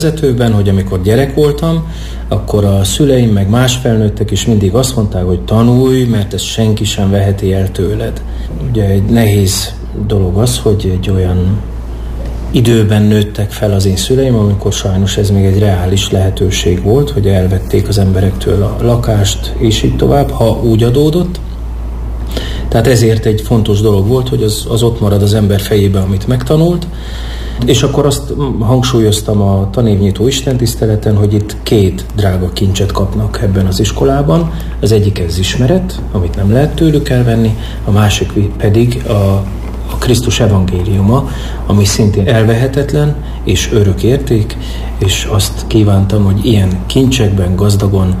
vezetőben, hogy amikor gyerek voltam, akkor a szüleim meg más felnőttek is mindig azt mondták, hogy tanulj, mert ezt senki sem veheti el tőled. Ugye egy nehéz dolog az, hogy egy olyan időben nőttek fel az én szüleim, amikor sajnos ez még egy reális lehetőség volt, hogy elvették az emberektől a lakást, és így tovább, ha úgy adódott. Tehát ezért egy fontos dolog volt, hogy az ott marad az ember fejében, amit megtanult. És akkor azt hangsúlyoztam a tanévnyitó istentiszteleten, hogy itt 2 drága kincset kapnak ebben az iskolában. Az egyik ez ismeret, amit nem lehet tőlük elvenni, a másik pedig a Krisztus evangéliuma, ami szintén elvehetetlen és örök érték, és azt kívántam, hogy ilyen kincsekben gazdagon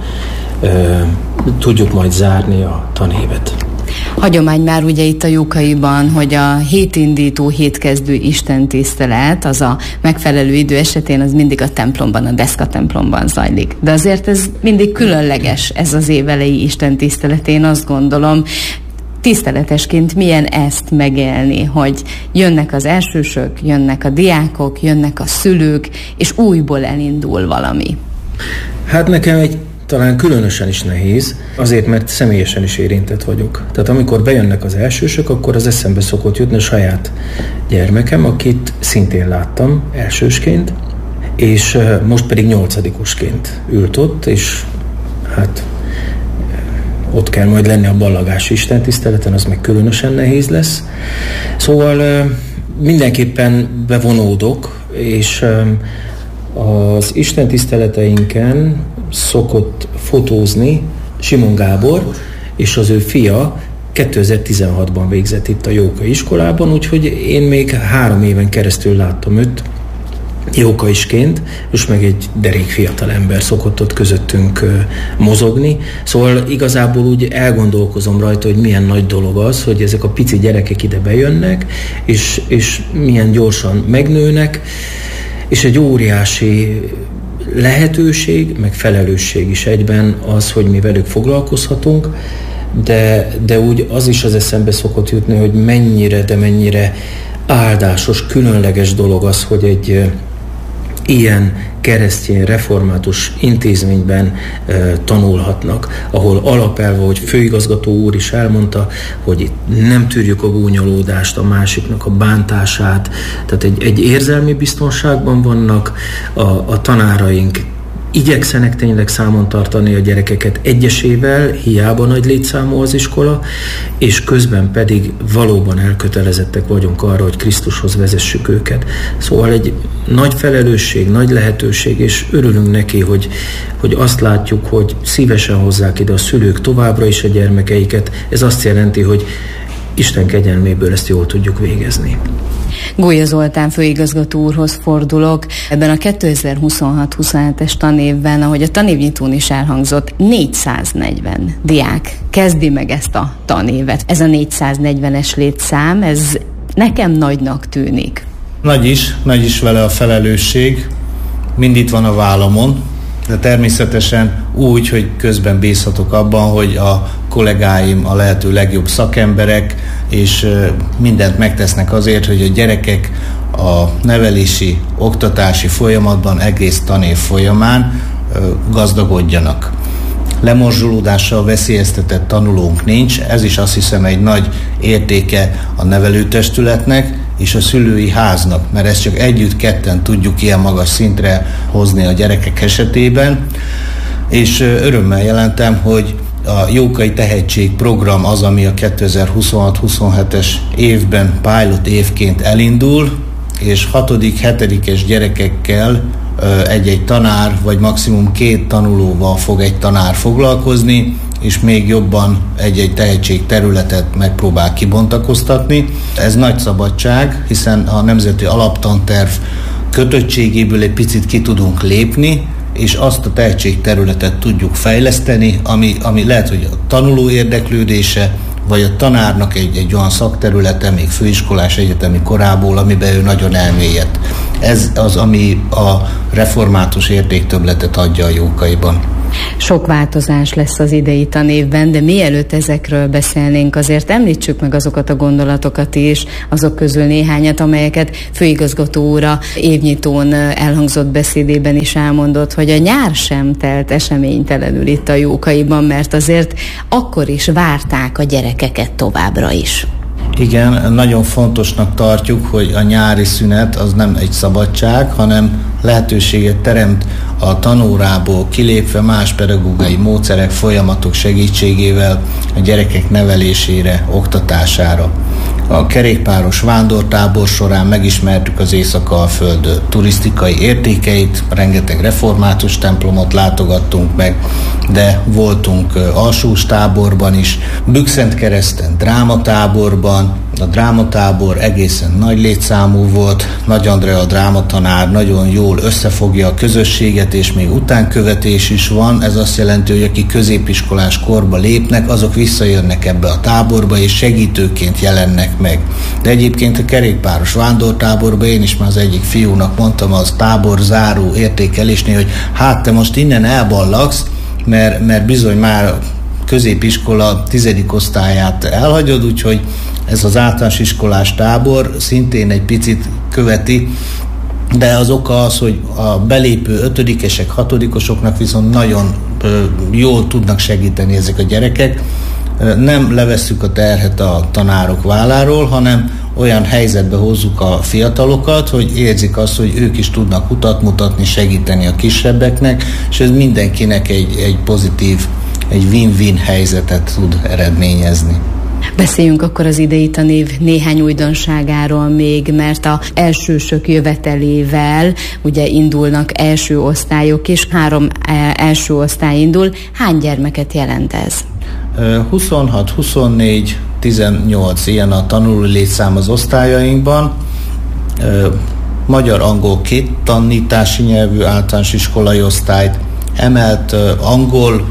tudjuk majd zárni a tanévet. Hagyomány már ugye itt a Jókaiban, hogy a hétindító, hétkezdő istentisztelet, az a megfelelő idő esetén az mindig a templomban, a Deszka templomban zajlik. De azért ez mindig különleges, ez az évelei istentisztelet, én azt gondolom. Tiszteletesként milyen ezt megélni, hogy jönnek az elsősök, jönnek a diákok, jönnek a szülők, és újból elindul valami. Hát nekem talán különösen is nehéz, azért, mert személyesen is érintett vagyok. Tehát amikor bejönnek az elsősök, akkor az eszembe szokott jutni a saját gyermekem, akit szintén láttam elsősként, és most pedig 8-osként ült ott, és hát ott kell majd lenni a ballagási istentiszteleten, az meg különösen nehéz lesz. Szóval mindenképpen bevonódok, és az istentiszteleteinken szokott fotózni Simon Gábor, és az ő fia 2016-ban végzett itt a Jókai iskolában, úgyhogy én még 3 éven keresztül láttam őt jókaisként, és meg egy derék fiatal ember szokott ott közöttünk mozogni. Szóval igazából úgy elgondolkozom rajta, hogy milyen nagy dolog az, hogy ezek a pici gyerekek ide bejönnek, és milyen gyorsan megnőnek, és egy óriási lehetőség, meg felelősség is egyben az, hogy mi velük foglalkozhatunk, de úgy az is az eszembe szokott jutni, hogy mennyire áldásos, különleges dolog az, hogy egy ilyen keresztény református intézményben tanulhatnak, ahol alapelve, hogy főigazgató úr is elmondta, hogy itt nem tűrjük a gúnyolódást, a másiknak a bántását, tehát egy érzelmi biztonságban vannak, a tanáraink igyekszenek tényleg számon tartani a gyerekeket egyesével, hiába nagy létszámú az iskola, és közben pedig valóban elkötelezettek vagyunk arra, hogy Krisztushoz vezessük őket. Szóval egy nagy felelősség, nagy lehetőség, és örülünk neki, hogy azt látjuk, hogy szívesen hozzák ide a szülők továbbra is a gyermekeiket. Ez azt jelenti, hogy Isten kegyelméből ezt jól tudjuk végezni. Gólya Zoltán főigazgató úrhoz fordulok. Ebben a 2026-27-es tanévben, ahogy a tanévnyitón is elhangzott, 440 diák kezdi meg ezt a tanévet. Ez a 440-es létszám, ez nekem nagynak tűnik. Nagy is vele a felelősség. Mind itt van a vállamon, de természetesen úgy, hogy közben bízhatok abban, hogy a kollégáim a lehető legjobb szakemberek, és mindent megtesznek azért, hogy a gyerekek a nevelési, oktatási folyamatban egész tanév folyamán gazdagodjanak. Lemorzsolódással veszélyeztetett tanulónk nincs, ez is azt hiszem egy nagy értéke a nevelőtestületnek és a szülői háznak, mert ezt csak együtt ketten tudjuk ilyen magas szintre hozni a gyerekek esetében, és örömmel jelentem, hogy a Jókai Tehetség program az, ami a 2026-27-es évben pilot évként elindul, és 6.-7-es gyerekekkel egy-egy tanár, vagy maximum 2 tanulóval fog egy tanár foglalkozni, és még jobban egy-egy tehetség területet megpróbál kibontakoztatni. Ez nagy szabadság, hiszen a Nemzeti Alaptanterv kötöttségéből egy picit ki tudunk lépni, és azt a tehetségterületet tudjuk fejleszteni, ami lehet, hogy a tanuló érdeklődése, vagy a tanárnak egy olyan szakterülete, még főiskolás egyetemi korából, amiben ő nagyon elmélyedt. Ez az, ami a református értéktöbbletet adja a Jókaiban. Sok változás lesz az idei tanévben, de mielőtt ezekről beszélnénk, azért említsük meg azokat a gondolatokat is, azok közül néhányat, amelyeket főigazgató úr a évnyitón elhangzott beszédében is elmondott, hogy a nyár sem telt eseménytelenül itt a Jókaiban, mert azért akkor is várták a gyerekeket továbbra is. Igen, nagyon fontosnak tartjuk, hogy a nyári szünet az nem egy szabadság, hanem lehetőséget teremt a tanórából kilépve más pedagógiai módszerek, folyamatok segítségével a gyerekek nevelésére, oktatására. A kerékpáros vándortábor során megismertük az Észak-Alföld turisztikai értékeit, rengeteg református templomot látogattunk meg, de voltunk alsóstáborban is, Bükkszentkereszten drámatáborban. A drámatábor egészen nagy létszámú volt, Nagy Andrea drámatanár nagyon jól összefogja a közösséget, és még utánkövetés is van. Ez azt jelenti, hogy akik középiskolás korba lépnek, azok visszajönnek ebbe a táborba, és segítőként jelennek meg. De egyébként a kerékpáros vándortáborban én is már az egyik fiúnak mondtam az tábor záró értékelésnél, hogy hát te most innen elballagsz, mert bizony már középiskola 10. osztályát elhagyod, úgyhogy ez az általános iskolás tábor szintén egy picit követi, de az oka az, hogy a belépő 5-esek, 6-osoknak viszont nagyon jól tudnak segíteni ezek a gyerekek. Nem levesszük a terhet a tanárok válláról, hanem olyan helyzetbe hozzuk a fiatalokat, hogy érzik azt, hogy ők is tudnak utat mutatni, segíteni a kisebbeknek, és ez mindenkinek egy pozitív, egy win-win helyzetet tud eredményezni. Beszéljünk akkor az idei tanév néhány újdonságáról még, mert a elsősök jövetelével ugye indulnak első osztályok, és 3 első osztály indul. Hány gyermeket jelent ez? 26, 24, 18 ilyen a tanuló létszám az osztályainkban. Magyar-angol 2 tanítási nyelvű általános iskolai osztályt, emelt angol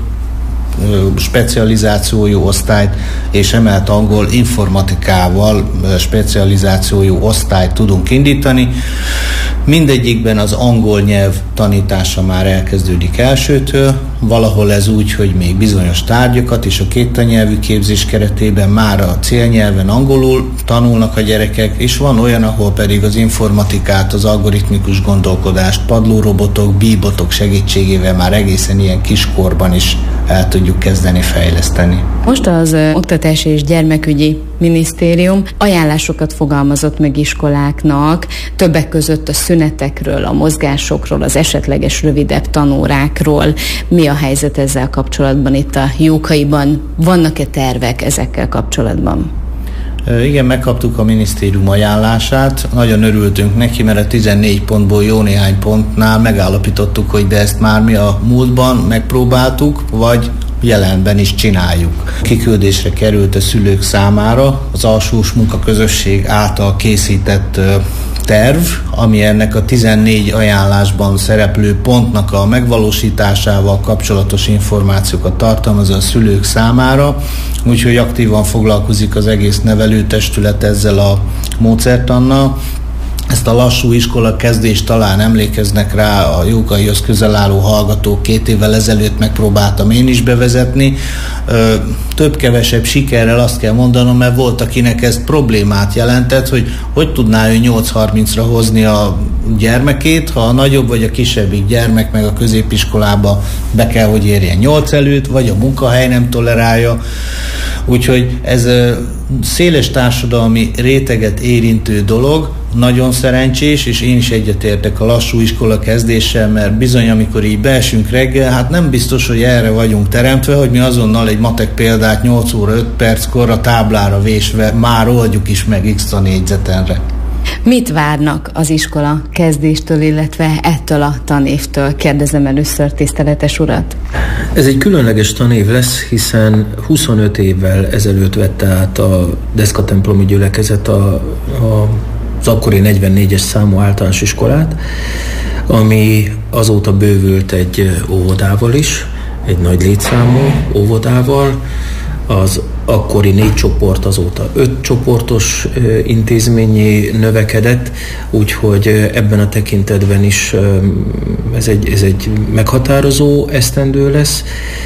specializációjú osztályt és emelt angol informatikával specializációjú osztályt tudunk indítani. Mindegyikben az angol nyelv tanítása már elkezdődik elsőtől, valahol ez úgy, hogy még bizonyos tárgyakat és a 2 tannyelvű képzés keretében már a célnyelven angolul tanulnak a gyerekek, és van olyan, ahol pedig az informatikát, az algoritmikus gondolkodást, padlórobotok, bíbotok segítségével már egészen ilyen kiskorban is el tudjuk kezdeni fejleszteni. Most az Oktatási és Gyermekügyi Minisztérium ajánlásokat fogalmazott meg iskoláknak, többek között a szünetekről, a mozgásokról, az esetleges rövidebb tanórákról. Mi a helyzet ezzel kapcsolatban itt a Jókaiban? Vannak-e tervek ezekkel kapcsolatban? Igen, megkaptuk a minisztérium ajánlását, nagyon örültünk neki, mert a 14 pontból jó néhány pontnál megállapítottuk, hogy de ezt már mi a múltban megpróbáltuk, vagy jelenben is csináljuk. Kiküldésre került a szülők számára az alsós munkaközösség által készített terv, ami ennek a 14 ajánlásban szereplő pontnak a megvalósításával kapcsolatos információkat tartalmaz a szülők számára, úgyhogy aktívan foglalkozik az egész nevelőtestület ezzel a módszertannal. Ezt a lassú iskola kezdést talán emlékeznek rá a Jókaihoz közel álló hallgatók, 2 évvel ezelőtt megpróbáltam én is bevezetni. Több-kevesebb sikerrel azt kell mondanom, mert volt, akinek ez problémát jelentett, hogy tudná ő 8:30-ra hozni a gyermekét, ha a nagyobb vagy a kisebbik gyermek meg a középiskolába be kell, hogy érjen 8 előtt, vagy a munkahely nem tolerálja. Úgyhogy ez széles társadalmi réteget érintő dolog, nagyon szerencsés, és én is egyetértek a lassú iskola kezdéssel, mert bizony, amikor így beesünk reggel, hát nem biztos, hogy erre vagyunk teremtve, hogy mi azonnal egy matek példát 8 óra 5 perckor a táblára vésve már oldjuk is meg x tanégyzetenre. Mit várnak az iskola kezdéstől, illetve ettől a tanévtől? Kérdezem először tiszteletes urat. Ez egy különleges tanév lesz, hiszen 25 évvel ezelőtt vette át a deszkatemplomi gyülekezet az akkori 44-es számú általános iskolát, ami azóta bővült egy óvodával is, egy nagy létszámú óvodával, az akkori 4 csoport azóta 5 csoportos intézményé növekedett, úgyhogy ebben a tekintetben is ez egy meghatározó esztendő lesz.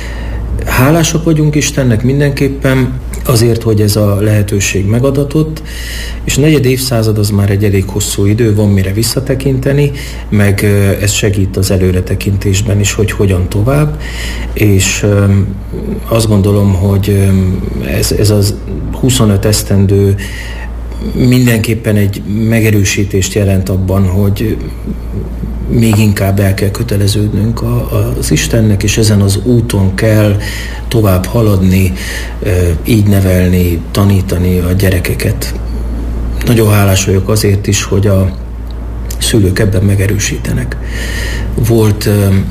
Hálásak vagyunk Istennek mindenképpen azért, hogy ez a lehetőség megadatott, és a 4. évszázad az már egy elég hosszú idő, van mire visszatekinteni, meg ez segít az előretekintésben is, hogy hogyan tovább, és azt gondolom, hogy ez az 25 esztendő mindenképpen egy megerősítést jelent abban, hogy még inkább el kell köteleződnünk az Istennek, és ezen az úton kell tovább haladni, így nevelni, tanítani a gyerekeket. Nagyon hálás vagyok azért is, hogy a szülők ebben megerősítenek. Volt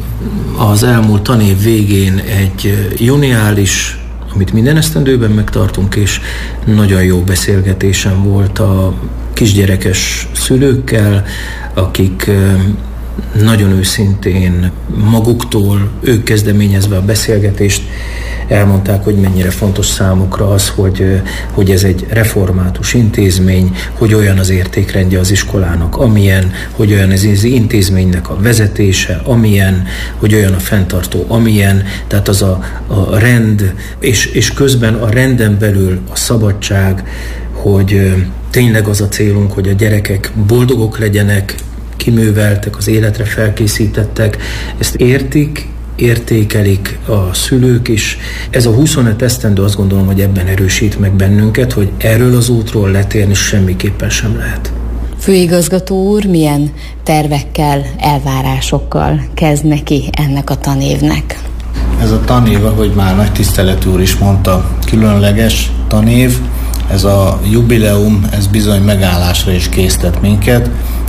az elmúlt tanév végén egy juniális, amit minden esztendőben megtartunk, és nagyon jó beszélgetésem volt a kisgyerekes szülőkkel, akik nagyon őszintén maguktól, ők kezdeményezve a beszélgetést elmondták, hogy mennyire fontos számukra az, hogy ez egy református intézmény, hogy olyan az értékrendje az iskolának, amilyen, hogy olyan az intézménynek a vezetése, amilyen, hogy olyan a fenntartó, amilyen, tehát az a rend, és közben a renden belül a szabadság, hogy tényleg az a célunk, hogy a gyerekek boldogok legyenek, kiműveltek, az életre felkészítettek, ezt értékelik a szülők is. Ez a 25 esztendő, azt gondolom, hogy ebben erősít meg bennünket, hogy erről az útról letérni semmiképpen sem lehet. Főigazgató úr, milyen tervekkel, elvárásokkal kezd neki ennek a tanévnek? Ez a tanév, ahogy már nagy tiszteletű úr is mondta, különleges tanév. Ez a jubileum, ez bizony megállásra is késztet minket,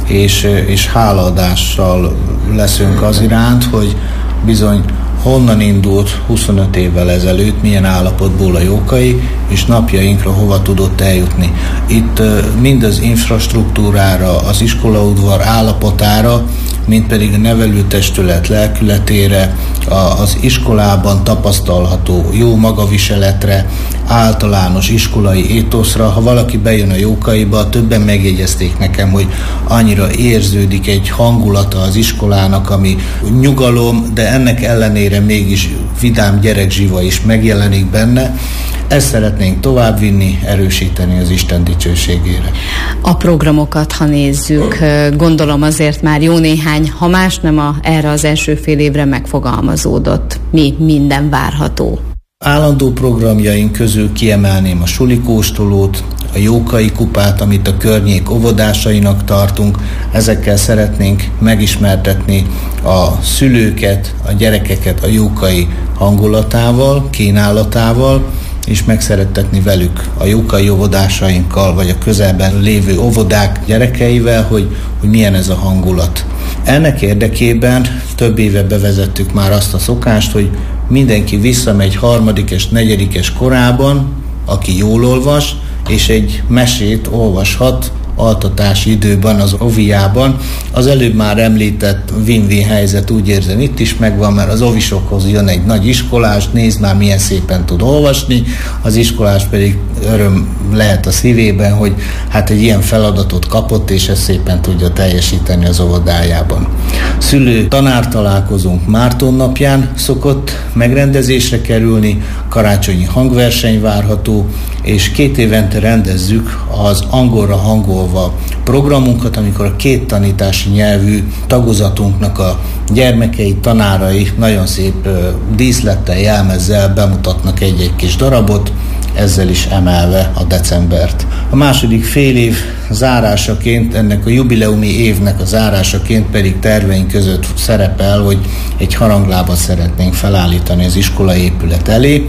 és hálaadással leszünk az iránt, hogy bizony honnan indult 25 évvel ezelőtt, milyen állapotból a Jókai, és napjainkra hova tudott eljutni. Itt mind az infrastruktúrára, az iskolaudvar állapotára, mint pedig a nevelőtestület lelkületére, az iskolában tapasztalható jó magaviseletre, általános iskolai étoszra. Ha valaki bejön a Jókaiba, többen megjegyezték nekem, hogy annyira érződik egy hangulata az iskolának, ami nyugalom, de ennek ellenére mégis vidám gyerekzsiva is megjelenik benne. Ezt szeretnénk továbbvinni, erősíteni az Isten dicsőségére. A programokat, ha nézzük, gondolom azért már jó néhány, ha más nem erre az első fél évre megfogalmazódott. Mi minden várható? Állandó programjaink közül kiemelném a sulikóstolót, a Jókai kupát, amit a környék óvodásainak tartunk. Ezekkel szeretnénk megismertetni a szülőket, a gyerekeket a Jókai hangulatával, kínálatával, és megszerettetni velük a Jókai óvodásainkkal, vagy a közelben lévő óvodák gyerekeivel, hogy milyen ez a hangulat. Ennek érdekében több éve bevezettük már azt a szokást, hogy mindenki visszamegy 3. és 4. korában, aki jól olvas, és egy mesét olvashat altatási időben az oviában. Az előbb már említett win-win helyzet, úgy érzem, itt is megvan, mert az ovisokhoz jön egy nagy iskolás, nézd már milyen szépen tud olvasni, az iskolás pedig öröm lehet a szívében, hogy hát egy ilyen feladatot kapott, és ezt szépen tudja teljesíteni az óvodájában. Szülő-tanár találkozónk Márton napján szokott megrendezésre kerülni, karácsonyi hangverseny várható, és 2 évente rendezzük az angolra hangolva programunkat, amikor a 2 tanítási nyelvű tagozatunknak a gyermekei, tanárai nagyon szép díszlettel, jelmezzel bemutatnak egy-egy kis darabot, ezzel is emelve a decembert. A második fél év zárásaként, ennek a jubileumi évnek a zárásaként pedig terveink között szerepel, hogy egy haranglábat szeretnénk felállítani az iskolai épület elé.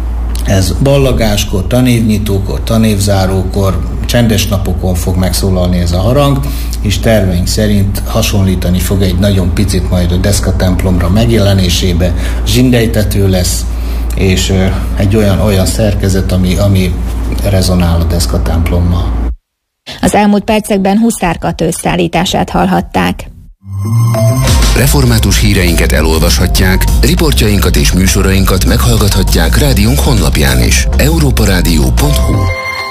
Ez ballagáskor, tanévnyitókor, tanévzárókor, csendes napokon fog megszólalni ez a harang, és terveink szerint hasonlítani fog egy nagyon picit majd a deszkatemplomra megjelenésébe, zsindejtető lesz, és egy olyan szerkezet, ami rezonál a deszkatemplommal. Az elmúlt percekben Huszár Kata összeállítását hallhatták. Református híreinket elolvashatják, riportjainkat és műsorainkat meghallgathatják rádiónk honlapján is. europarádió.hu